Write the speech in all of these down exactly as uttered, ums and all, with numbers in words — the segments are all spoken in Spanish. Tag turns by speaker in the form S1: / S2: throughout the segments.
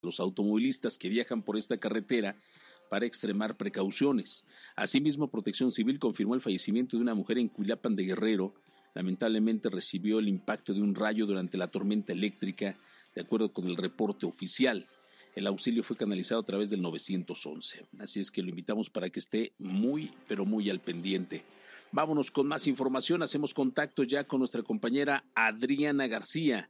S1: los automovilistas que viajan por esta carretera para extremar precauciones. Asimismo, Protección Civil confirmó el fallecimiento de una mujer en Cuilapan de Guerrero. Lamentablemente recibió el impacto de un rayo durante la tormenta eléctrica, de acuerdo con el reporte oficial. El auxilio fue canalizado a través del nueve once. Así es que lo invitamos para que esté muy, pero muy al pendiente. Vámonos con más información. Hacemos contacto ya con nuestra compañera Adriana García.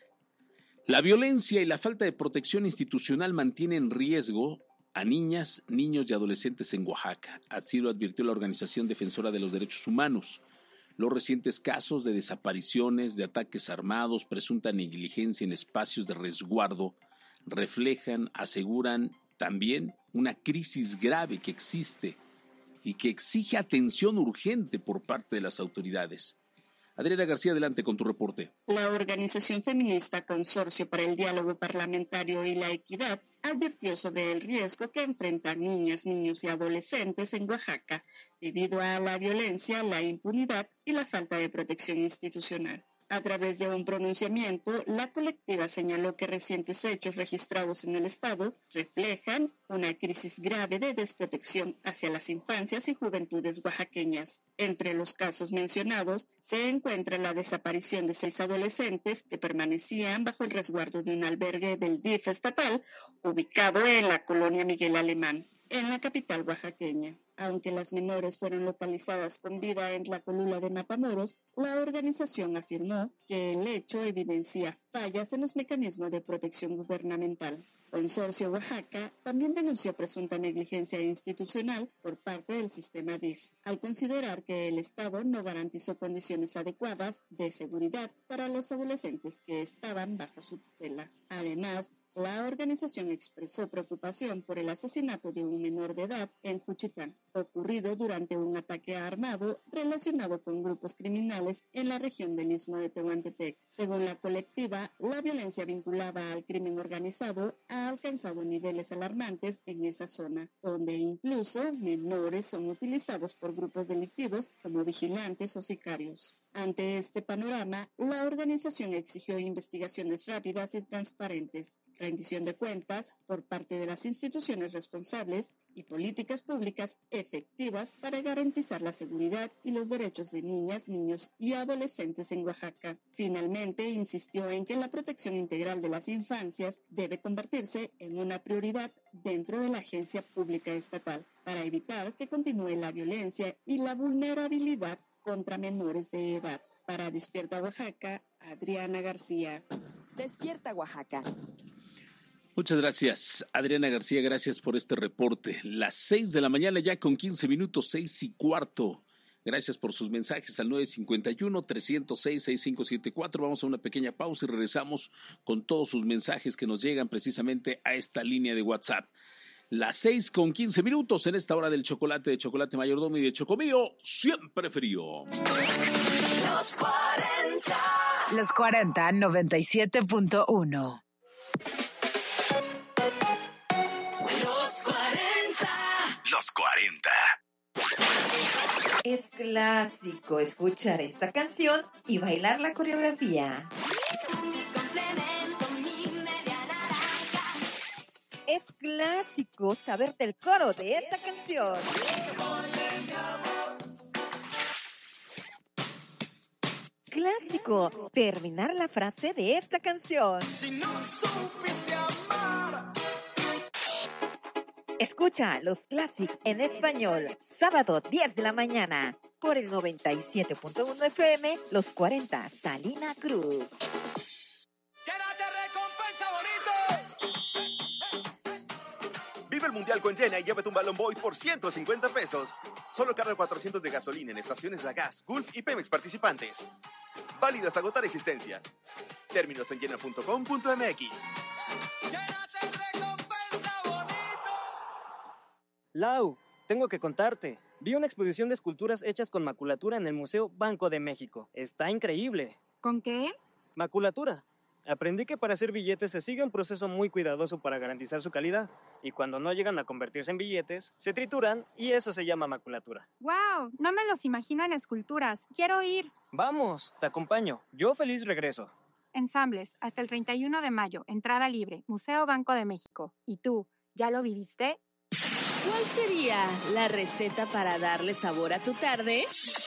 S1: La violencia y la falta de protección institucional mantienen en riesgo a niñas, niños y adolescentes en Oaxaca. Así lo advirtió la Organización Defensora de los Derechos Humanos. Los recientes casos de desapariciones, de ataques armados, presunta negligencia en espacios de resguardo, reflejan, aseguran también una crisis grave que existe y que exige atención urgente por parte de las autoridades. Adriana García, adelante con tu reporte.
S2: La organización feminista Consorcio para el Diálogo Parlamentario y la Equidad advirtió sobre el riesgo que enfrentan niñas, niños y adolescentes en Oaxaca debido a la violencia, la impunidad y la falta de protección institucional. A través de un pronunciamiento, la colectiva señaló que recientes hechos registrados en el Estado reflejan una crisis grave de desprotección hacia las infancias y juventudes oaxaqueñas. Entre los casos mencionados se encuentra la desaparición de seis adolescentes que permanecían bajo el resguardo de un albergue del D I F estatal ubicado en la colonia Miguel Alemán, en la capital oaxaqueña. Aunque las menores fueron localizadas con vida en Tlacolula de Matamoros, la organización afirmó que el hecho evidencia fallas en los mecanismos de protección gubernamental. Consorcio Oaxaca también denunció presunta negligencia institucional por parte del sistema D I F, al considerar que el Estado no garantizó condiciones adecuadas de seguridad para los adolescentes que estaban bajo su tutela. Además, la organización expresó preocupación por el asesinato de un menor de edad en Juchitán, ocurrido durante un ataque armado relacionado con grupos criminales en la región del Istmo de Tehuantepec. Según la colectiva, la violencia vinculada al crimen organizado ha alcanzado niveles alarmantes en esa zona, donde incluso menores son utilizados por grupos delictivos como vigilantes o sicarios. Ante este panorama, la organización exigió investigaciones rápidas y transparentes, rendición de cuentas por parte de las instituciones responsables y políticas públicas efectivas para garantizar la seguridad y los derechos de niñas, niños y adolescentes en Oaxaca. Finalmente, insistió en que la protección integral de las infancias debe convertirse en una prioridad dentro de la agencia pública estatal para evitar que continúe la violencia y la vulnerabilidad contra menores de edad. Para Despierta Oaxaca, Adriana García.
S3: Despierta Oaxaca.
S1: Muchas gracias, Adriana García, gracias por este reporte. Las seis de la mañana ya con quince minutos, seis y cuarto. Gracias por sus mensajes al nueve cinco uno, tres cero seis, seis cinco siete cuatro. Vamos a una pequeña pausa y regresamos con todos sus mensajes que nos llegan precisamente a esta línea de WhatsApp. Las seis con quince minutos en esta hora del chocolate, de Chocolate Mayordomo y de Chocomío, siempre frío.
S4: Los cuarenta.
S5: Los cuarenta, noventa y siete punto uno.
S4: Los cuarenta.
S6: Los cuarenta.
S7: Es clásico escuchar esta canción y bailar la coreografía. Es clásico saberte el coro de esta canción. Clásico terminar la frase de esta canción.
S4: Si no supiste amar.
S7: Escucha los Classic en español, sábado diez de la mañana, por el noventa y siete punto uno F M, Los cuarenta, Salina Cruz.
S4: Llénate recompensa bonito.
S8: Vive el Mundial con Llena y llévate un Balón Boy por ciento cincuenta pesos. Solo carga cuatrocientos de gasolina en estaciones La Gas, Gulf y Pemex participantes. Válido hasta agotar existencias. Términos en llena punto com punto m x.
S4: Llénate recompensa bonito.
S9: Lau, tengo que contarte. Vi una exposición de esculturas hechas con maculatura en el Museo Banco de México. Está increíble.
S10: ¿Con qué?
S9: Maculatura. Aprendí que para hacer billetes se sigue un proceso muy cuidadoso para garantizar su calidad. Y cuando no llegan a convertirse en billetes, se trituran y eso se llama maculatura.
S10: ¡Wow! No me los imagino en esculturas. ¡Quiero ir!
S9: Vamos, te acompaño. Yo feliz regreso.
S6: ensambles, hasta el treinta y uno de mayo, entrada libre, Museo Banco de México. ¿Y tú, ya lo viviste?
S10: ¿Cuál sería la receta para darle sabor a tu tarde?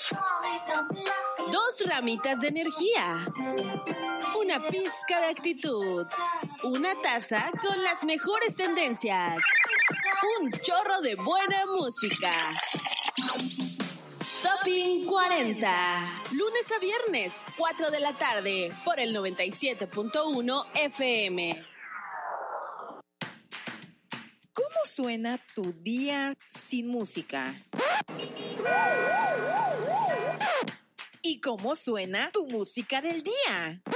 S10: Dos ramitas de energía, una pizca de actitud, una taza con las mejores tendencias, un chorro de buena música. Topping cuarenta, lunes a viernes, cuatro de la tarde, por el noventa y siete punto uno F M.
S7: ¿Cómo suena tu día sin música? ¿Y cómo suena tu música del día?